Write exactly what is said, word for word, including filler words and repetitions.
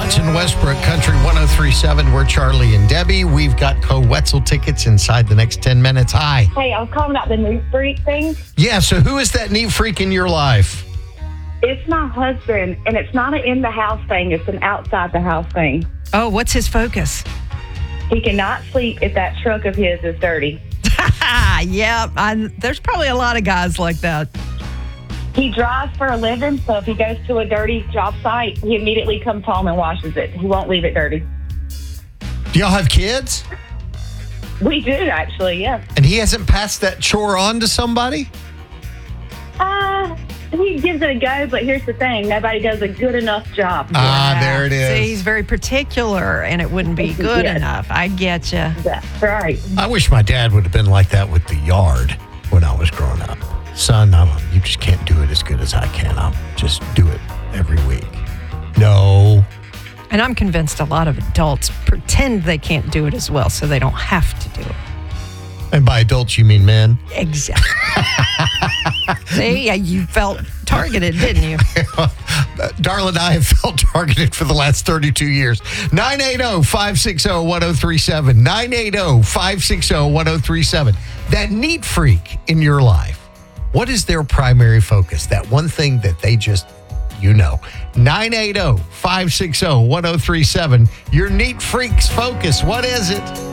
Sports in Westbrook, Country one oh three point seven. We're Charlie and Debbie. We've got Co-Wetzel tickets inside the next ten minutes. Hi. Hey, I was calling about the neat freak thing. Yeah, so who is that neat freak in your life? It's my husband, and it's not an in-the-house thing. It's an outside-the-house thing. Oh, what's his focus? He cannot sleep if that truck of his is dirty. yeah, I, there's probably a lot of guys like that. He drives for a living, so if he goes to a dirty job site, he immediately comes home and washes it. He won't leave it dirty. Do y'all have kids? We do, actually, yeah. And he hasn't passed that chore on to somebody? Uh, he gives it a go, but here's the thing. Nobody does a good enough job. Ah, there it is. See, he's very particular, and it wouldn't be good Yes. enough. I get you. That's right. I wish my dad would have been like that with the yard when I was growing up. Son, I'm, you just can't do it as good as I can. I'll just do it every week. No. And I'm convinced a lot of adults pretend they can't do it as well, so they don't have to do it. And by adults, you mean men? Exactly. See, yeah, you felt targeted, didn't you? Darla and I have felt targeted for the last thirty-two years. nine eight zero, five six zero, one zero three seven. nine eight zero, five six zero, one zero three seven. That neat freak in your life. What is their primary focus? That one thing that they just, you know. nine eight zero, five six zero, one zero three seven. Your neat freak's focus. What is it?